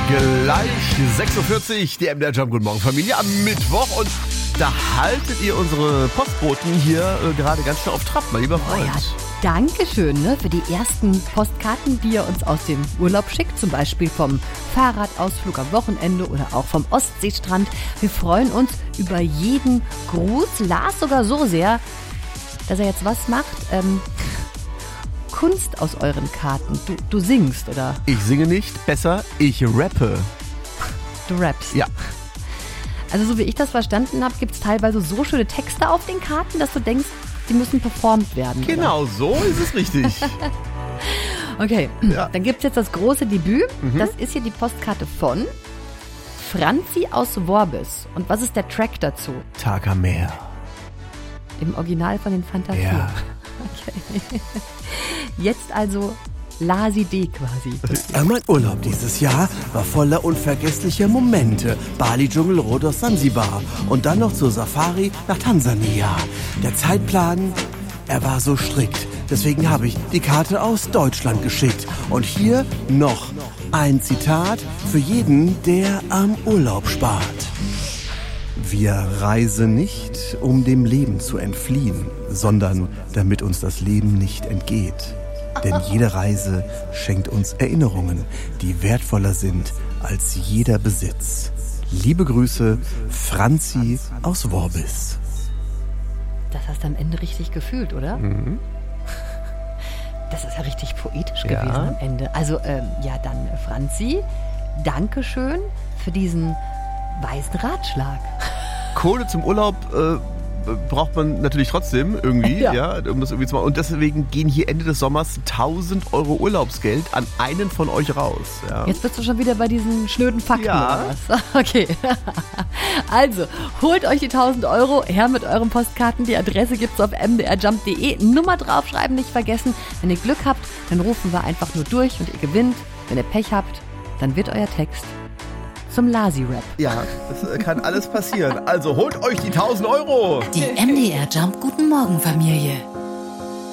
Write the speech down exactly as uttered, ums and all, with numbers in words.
Gleich sechs Uhr vierzig, die M D R Jump. Guten Morgen, Familie, am Mittwoch. Und da haltet ihr unsere Postboten hier äh, gerade ganz schön auf Trab, mein lieber Freund. Oh ja, danke schön, ne, für die ersten Postkarten, die ihr uns aus dem Urlaub schickt. Zum Beispiel vom Fahrradausflug am Wochenende oder auch vom Ostseestrand. Wir freuen uns über jeden Gruß. Lars sogar so sehr, dass er jetzt was macht. Ähm, Kunst aus euren Karten. Du, du singst, oder? Ich singe nicht, besser, ich rappe. Du rappst. Ja. Also so wie ich das verstanden habe, gibt es teilweise so schöne Texte auf den Karten, dass du denkst, die müssen performt werden. Genau, oder? So ist es richtig. Okay, ja. Dann gibt es jetzt das große Debüt. Mhm. Das ist hier die Postkarte von Franzi aus Worbis. Und was ist der Track dazu? Tag am Meer. Im Original von den Fantasien. Ja. Okay. Jetzt also Lasi D quasi. Mein Urlaub dieses Jahr war voller unvergesslicher Momente. Bali, Dschungel, Rhodos, Sansibar und dann noch zur Safari nach Tansania. Der Zeitplan, er war so strikt. Deswegen habe ich die Karte aus Deutschland geschickt. Und hier noch ein Zitat für jeden, der am Urlaub spart. Wir reisen nicht, um dem Leben zu entfliehen, sondern damit uns das Leben nicht entgeht. Denn jede Reise schenkt uns Erinnerungen, die wertvoller sind als jeder Besitz. Liebe Grüße, Franzi aus Worbis. Das hast du am Ende richtig gefühlt, oder? Mhm. Das ist ja richtig poetisch Ja. gewesen am Ende. Also, ähm, ja dann, Franzi, Dankeschön für diesen weisen Ratschlag. Kohle zum Urlaub äh, braucht man natürlich trotzdem irgendwie, ja. Ja. ja, um das irgendwie zu machen. Und deswegen gehen hier Ende des Sommers tausend Euro Urlaubsgeld an einen von euch raus. Ja. Jetzt bist du schon wieder bei diesen schnöden Fakten, Ja. oder was? Okay. Also, holt euch die tausend Euro, her mit euren Postkarten. Die Adresse gibt's auf m d r jump punkt d e. Nummer draufschreiben, nicht vergessen. Wenn ihr Glück habt, dann rufen wir einfach nur durch und ihr gewinnt. Wenn ihr Pech habt, dann wird euer Text zum Lasi-Rap. Ja, das kann alles passieren. Also holt euch die tausend Euro. Die M D R Jump Guten Morgen Familie.